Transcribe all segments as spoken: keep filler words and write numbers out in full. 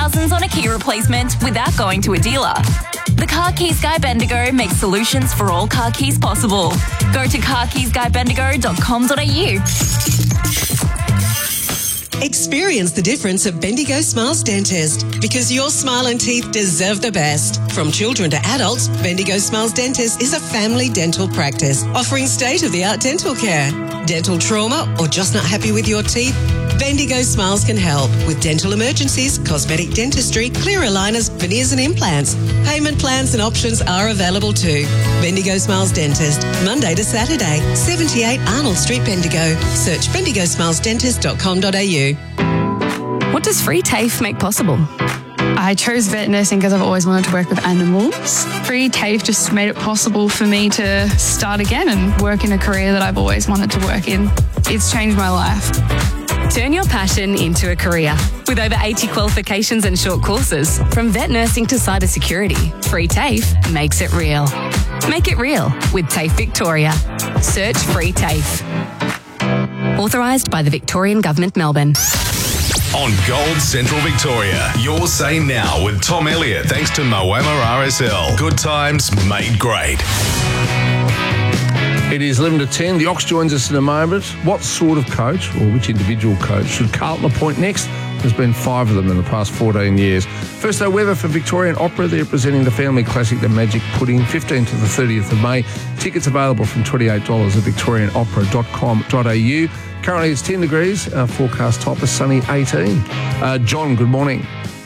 thousands on a key replacement without going to a dealer. The Car Keys Guy Bendigo makes solutions for all car keys possible. Go to car keys guy bendigo dot com dot a u. Experience the difference at Bendigo Smiles Dentist, because your smile and teeth deserve the best. From children to adults, Bendigo Smiles Dentist is a family dental practice offering state-of-the-art dental care. Dental trauma or just not happy with your teeth? Bendigo Smiles can help with dental emergencies, cosmetic dentistry, clear aligners, veneers and implants. Payment plans and options are available too. Bendigo Smiles Dentist, Monday to Saturday, seventy-eight Arnold Street, Bendigo. Search bendigo smiles dentist dot com dot a u. What does Free TAFE make possible? I chose vet nursing because I've always wanted to work with animals. Free TAFE just made it possible for me to start again and work in a career that I've always wanted to work in. It's changed my life. Turn your passion into a career. With over eighty qualifications and short courses, from vet nursing to cybersecurity, Free TAFE makes it real. Make it real with TAFE Victoria. Search Free TAFE. Authorised by the Victorian Government, Melbourne. On Gold Central Victoria, your say now with Tom Elliott, thanks to Moama R S L. Good times made great. It is eleven to ten. The Ox joins us in a moment. What sort of coach, or which individual coach, should Carlton appoint next? There's been five of them in the past fourteen years. First, though, weather for Victorian Opera. They're presenting the family classic, The Magic Pudding, fifteenth to the thirtieth of May. Tickets available from twenty-eight dollars at victorian opera dot com dot a u. Currently, it's ten degrees. Our forecast top is sunny eighteen. Uh, John, good morning.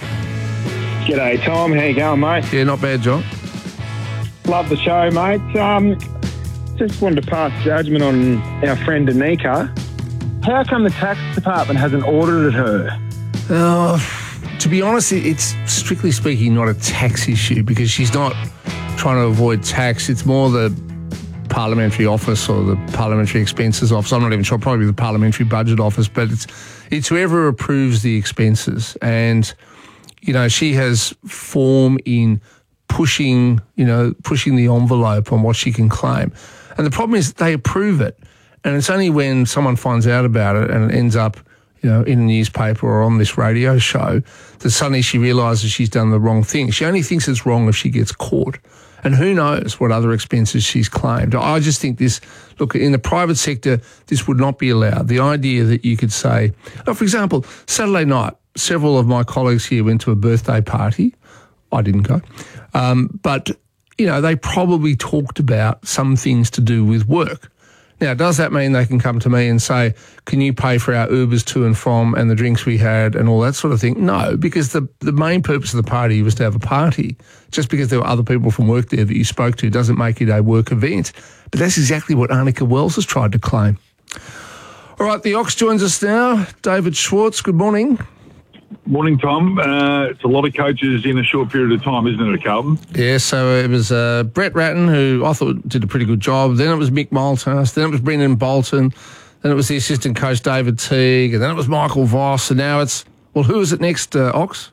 G'day, Tom. How you going, mate? Yeah, not bad, John. Love the show, mate. Um, just wanted to pass judgment on our friend Anika. How come the tax department hasn't audited her? Uh, to be honest, it's strictly speaking not a tax issue, because she's not trying to avoid tax. It's more the parliamentary office or the parliamentary expenses office. I'm not even sure, probably the parliamentary budget office, but it's it's whoever approves the expenses. And, you know, she has form in pushing, you know, pushing the envelope on what she can claim. And the problem is they approve it. And it's only when someone finds out about it and it ends up, you know, in a newspaper or on this radio show that suddenly she realises she's done the wrong thing. She only thinks it's wrong if she gets caught. And who knows what other expenses she's claimed. I just think this, look, in the private sector, this would not be allowed. The idea that you could say, oh, for example, Saturday night, several of my colleagues here went to a birthday party. I didn't go. Um, but, you know, they probably talked about some things to do with work. Now, does that mean they can come to me and say, can you pay for our Ubers to and from and the drinks we had and all that sort of thing? No, because the, the main purpose of the party was to have a party. Just because there were other people from work there that you spoke to doesn't make it a work event. But that's exactly what Anika Wells has tried to claim. All right, the Ox joins us now. David Schwartz, good morning. Morning, Tom. Uh, it's a lot of coaches in a short period of time, isn't it, at Carlton? Yeah, so it was uh, Brett Ratton, who I thought did a pretty good job. Then it was Mick Malthouse. Then it was Brendan Bolton. Then it was the assistant coach, David Teague. And then it was Michael Voss. And now it's, well, who is it next, uh, Ox?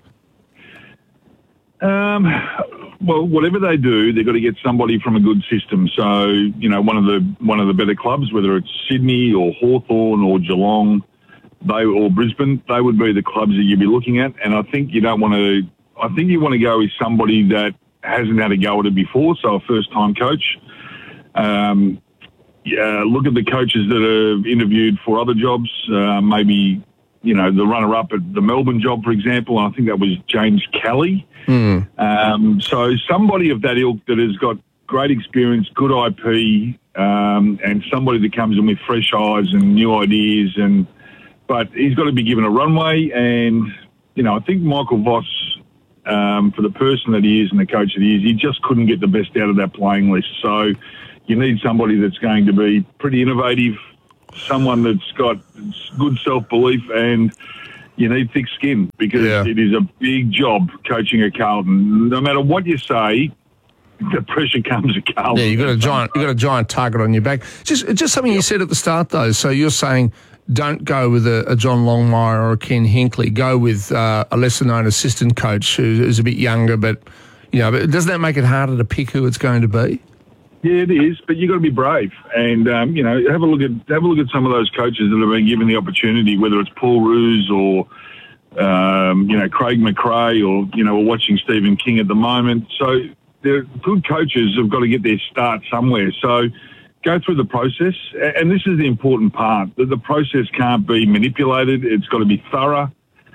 Um, well, whatever they do, they've got to get somebody from a good system. So, you know, one of the one of the better clubs, whether it's Sydney or Hawthorn or Geelong, they or Brisbane, they would be the clubs that you'd be looking at. And I think you don't want to. I think you want to go with somebody that hasn't had a go at it before, so a first-time coach. Um, yeah, look at the coaches that have interviewed for other jobs. Uh, maybe you know the runner-up at the Melbourne job, for example. I think that was James Kelly. Mm. Um, so somebody of that ilk that has got great experience, good I P, um, and somebody that comes in with fresh eyes and new ideas and. But he's got to be given a runway, and, you know, I think Michael Voss, um, for the person that he is and the coach that he is, he just couldn't get the best out of that playing list. So you need somebody that's going to be pretty innovative, someone that's got good self-belief, and you need thick skin because yeah. it is a big job coaching at Carlton. No matter what you say, the pressure comes at Carlton. Yeah, you've got a giant, you've got a giant target on your back. Just, just something yep. you said at the start, though. So you're saying, don't go with a, a John Longmire or a Ken Hinkley. Go with uh, a lesser-known assistant coach who, who's a bit younger, but you know, but doesn't that make it harder to pick who it's going to be? Yeah, it is, but you've got to be brave, and um, you know, have a look at have a look at some of those coaches that have been given the opportunity, whether it's Paul Roos or um, you know, Craig McRae, or, you know, we're watching Stephen King at the moment. So the good coaches have got to get their start somewhere. So go through the process. And this is the important part, that the process can't be manipulated. It's got to be thorough.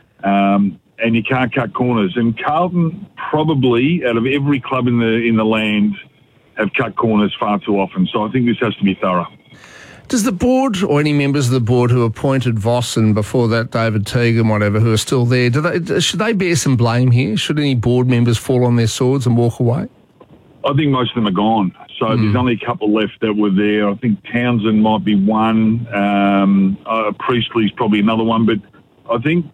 Um, and you can't cut corners. And Carlton probably, out of every club in the in the land, have cut corners far too often. So I think this has to be thorough. Does the board, or any members of the board who appointed Voss and before that David Teague and whatever, who are still there, do they, should they bear some blame here? Should any board members fall on their swords and walk away? I think most of them are gone. So mm. there's only a couple left that were there. I think Townsend might be one. Um, uh, Priestley's probably another one. But I think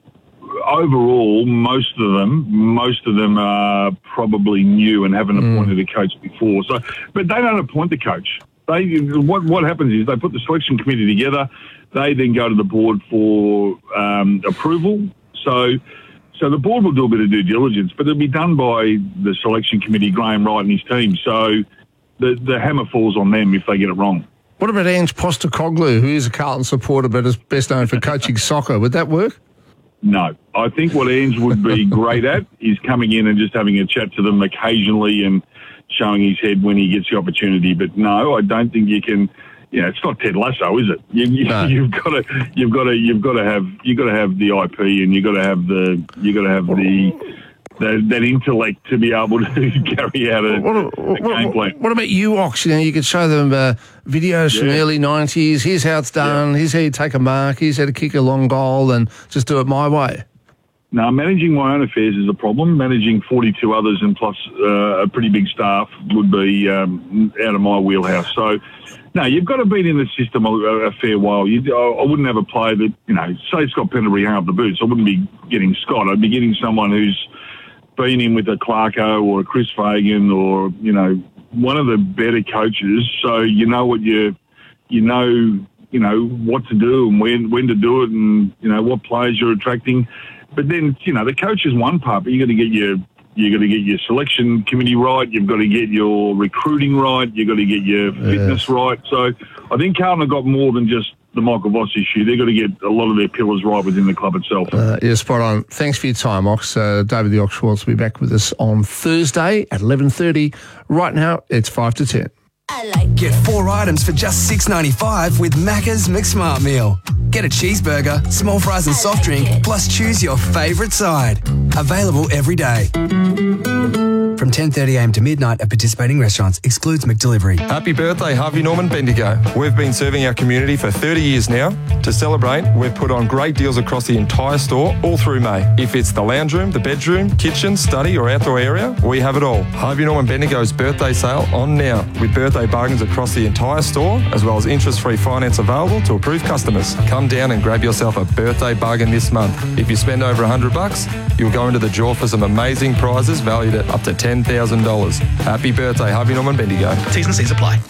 overall, most of them, most of them are probably new and haven't mm. appointed a coach before. So, but they don't appoint the coach. They what what happens is they put the selection committee together. They then go to the board for um, approval. So, so the board will do a bit of due diligence, but it'll be done by the selection committee, Graham Wright and his team. So, the the hammer falls on them if they get it wrong. What about Ange Postecoglou, who is a Carlton supporter but is best known for coaching soccer? Would that work? No. I think what Ange would be great at is coming in and just having a chat to them occasionally and showing his head when he gets the opportunity. But no, I don't think you can. You know, it's not Ted Lasso, is it? You, you, no. You've got to, you've got to, you've got to have, you've got to have the I P, and you've got to have the, you've got to have the. That, that intellect to be able to carry out a, what, what, a game plan. What about you, Ox? You know, you could show them uh, videos yeah. from the early nineties. Here's how it's done. Yeah. Here's how you take a mark. Here's how to kick a long goal, and just do it my way. No, managing my own affairs is a problem. Managing forty-two others and plus uh, a pretty big staff would be um, out of my wheelhouse. So, no, you've got to be in the system a, a fair while. You, I, I wouldn't have a player that, you know, say Scott Pendlebury hung up the boots. I wouldn't be getting Scott. I'd be getting someone who's been in with a Clarko or a Chris Fagan or, you know, one of the better coaches. So you know what you, you know, you know what to do and when when to do it, and you know what players you're attracting. But then, you know, the coach is one part, but you got to get your you got to get your selection committee right. You've got to get your recruiting right. You've got to get your fitness yes. right. So I think Carlton have got more than just the Michael Voss issue. They've got to get a lot of their pillars right within the club itself. Uh, yeah, spot on. Thanks for your time, Ox. Uh, David the Ox Schwartz will be back with us on Thursday at eleven thirty. Right now, it's five to ten. Get four items for just six ninety-five with Macca's McSmart Meal. Get a cheeseburger, small fries and soft drink, plus choose your favourite side. Available every day. From ten thirty a m to midnight at participating restaurants. Excludes McDelivery. Happy birthday, Harvey Norman Bendigo. We've been serving our community for thirty years now. To celebrate, we've put on great deals across the entire store all through May. If it's the lounge room, the bedroom, kitchen, study or outdoor area, we have it all. Harvey Norman Bendigo's birthday sale on now, with birthday bargains across the entire store, as well as interest-free finance available to approved customers. Come down and grab yourself a birthday bargain this month. If you spend over one hundred bucks, you'll go into the draw for some amazing prizes valued at up to ten thousand dollars. Happy birthday, Harvey Norman Bendigo. T's and C's apply.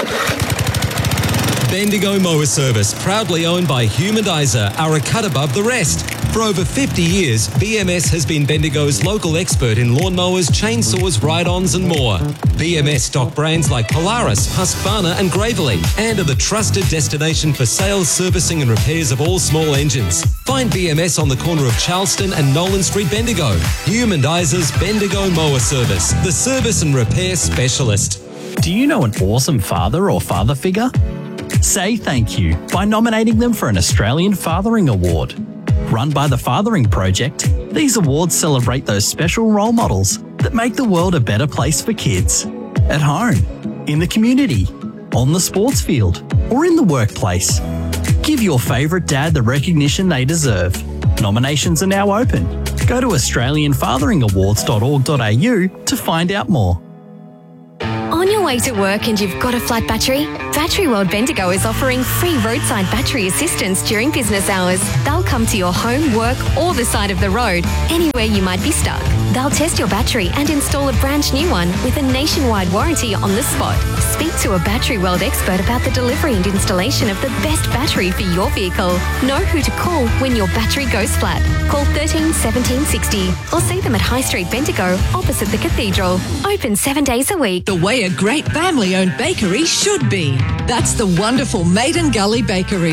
Bendigo Mower Service, proudly owned by Humanizer, are a cut above the rest. For over fifty years, B M S has been Bendigo's local expert in lawnmowers, chainsaws, ride-ons and more. B M S stock brands like Polaris, Husqvarna and Gravely, and are the trusted destination for sales, servicing and repairs of all small engines. Find B M S on the corner of Charleston and Nolan Street, Bendigo. Humanizer's Bendigo Mower Service, the service and repair specialist. Do you know an awesome father or father figure? Say thank you by nominating them for an Australian Fathering Award. Run by the Fathering Project, these awards celebrate those special role models that make the world a better place for kids. At home, in the community, on the sports field, or in the workplace. Give your favourite dad the recognition they deserve. Nominations are now open. Go to australian fathering awards dot org dot a u to find out more. On your way to work and you've got a flat battery? Battery World Bendigo is offering free roadside battery assistance during business hours. They'll come to your home, work or the side of the road, anywhere you might be stuck. They'll test your battery and install a brand new one with a nationwide warranty on the spot. Speak to a Battery World expert about the delivery and installation of the best battery for your vehicle. Know who to call when your battery goes flat. Call thirteen seventeen sixty or see them at High Street Bendigo opposite the Cathedral. Open seven days a week. The way a great family-owned bakery should be. That's the wonderful Maiden Gully Bakery.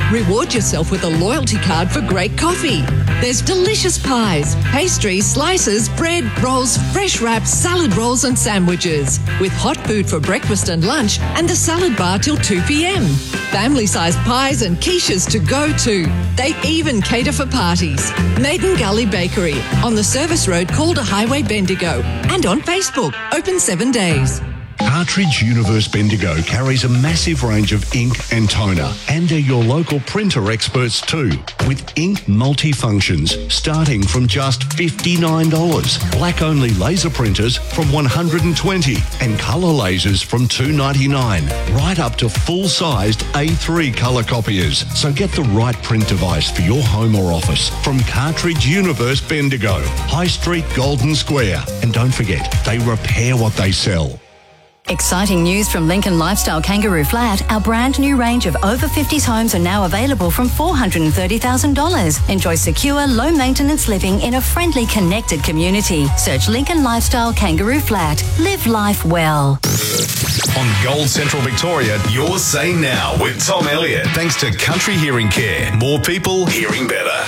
Reward yourself with a loyalty card for great coffee. There's delicious pies, pastries, slices, bread, rolls, fresh wraps, salad rolls and sandwiches. With hot food for breakfast and lunch and the salad bar till two p.m. Family-sized pies and quiches to go to. They even cater for parties. Maiden Gully Bakery on the service road Calder Highway, Bendigo. And on Facebook, open seven days. Cartridge Universe Bendigo carries a massive range of ink and toner, and they're your local printer experts too, with ink multifunctions starting from just fifty-nine dollars, black-only laser printers from one hundred twenty dollars, and colour lasers from two ninety-nine, right up to full-sized A three colour copiers. So get the right print device for your home or office from Cartridge Universe Bendigo, High Street, Golden Square. And don't forget, they repair what they sell. Exciting news from Lincoln Lifestyle Kangaroo Flat. Our brand new range of over fifties homes are now available from four hundred thirty thousand dollars. Enjoy secure, low maintenance living in a friendly, connected community. Search Lincoln Lifestyle Kangaroo Flat. Live life well. On Gold Central Victoria, your say now with Tom Elliott. Thanks to Country Hearing Care. More people hearing better.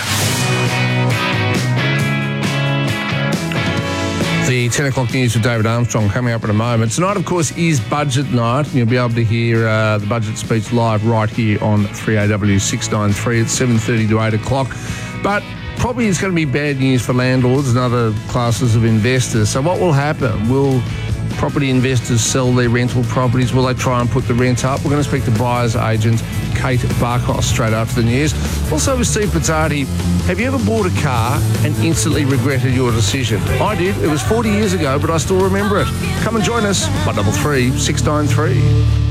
The ten o'clock news with David Armstrong coming up in a moment. Tonight, of course, is budget night. You'll be able to hear uh, the budget speech live right here on three A W six ninety-three at seven thirty to eight o'clock. But probably it's going to be bad news for landlords and other classes of investors. So what will happen? Will property investors sell their rental properties? Will they try and put the rent up? We're going to speak to buyer's agent Kate Barkos straight after the news. Also with Steve Pizzardi, have you ever bought a car and instantly regretted your decision? I did. It was forty years ago, but I still remember it. Come and join us. one double three six nine three.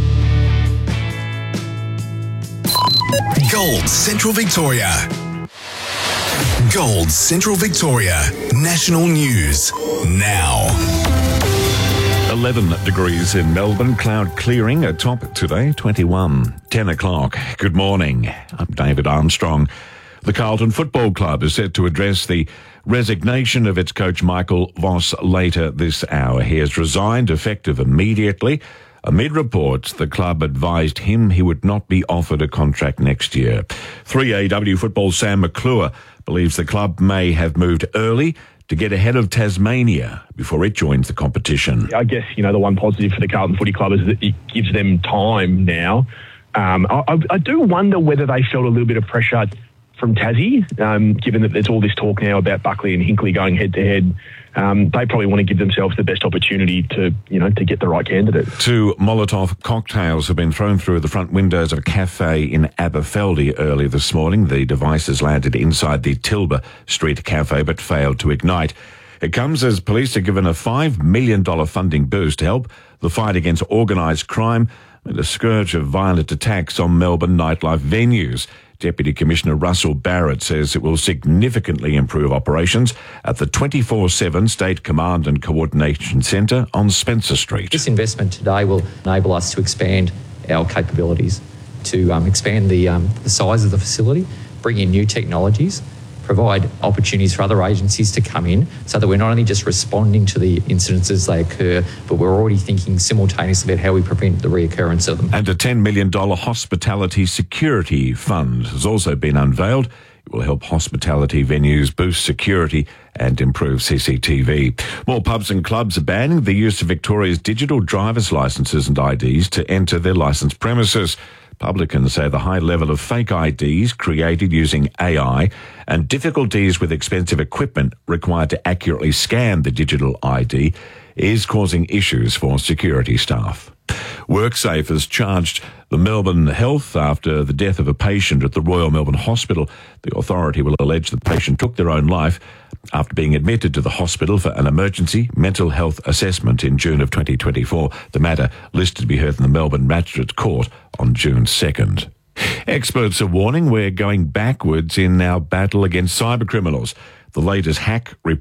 Gold Central Victoria. Gold Central Victoria. National News. Now. eleven degrees in Melbourne, cloud clearing, a top today, twenty-one, ten o'clock. Good morning, I'm David Armstrong. The Carlton Football Club is set to address the resignation of its coach Michael Voss later this hour. He has resigned effective immediately. Amid reports, the club advised him he would not be offered a contract next year. three A W Football Sam McClure believes the club may have moved early to get ahead of Tasmania before it joins the competition. I guess, you know, the one positive for the Carlton Footy Club is that it gives them time now. Um, I, I do wonder whether they felt a little bit of pressure from Tassie, um, given that there's all this talk now about Buckley and Hinkley going head-to-head. Um, they probably want to give themselves the best opportunity to, you know, to get the right candidate. Two Molotov cocktails have been thrown through the front windows of a cafe in Aberfeldy early this morning. The devices landed inside the Tilba Street cafe but failed to ignite. It comes as police are given a five million dollars funding boost to help the fight against organised crime and a scourge of violent attacks on Melbourne nightlife venues. Deputy Commissioner Russell Barrett says it will significantly improve operations at the twenty-four seven State Command and Coordination Centre on Spencer Street. This investment today will enable us to expand our capabilities, to um, expand the, um, the size of the facility, bring in new technologies, provide opportunities for other agencies to come in so that we're not only just responding to the incidents as they occur, but we're already thinking simultaneously about how we prevent the reoccurrence of them. And a ten million dollars hospitality security fund has also been unveiled. It will help hospitality venues boost security and improve C C T V. More pubs and clubs are banning the use of Victoria's digital driver's licences and I Ds to enter their licensed premises. Publicans say the high level of fake I Ds created using A I and difficulties with expensive equipment required to accurately scan the digital I D is causing issues for security staff. WorkSafe has charged the Melbourne Health after the death of a patient at the Royal Melbourne Hospital. The authority will allege the patient took their own life after being admitted to the hospital for an emergency mental health assessment in June of twenty twenty-four. The matter listed to be heard in the Melbourne Magistrates Court on June second. Experts are warning we're going backwards in our battle against cybercriminals. The latest hack report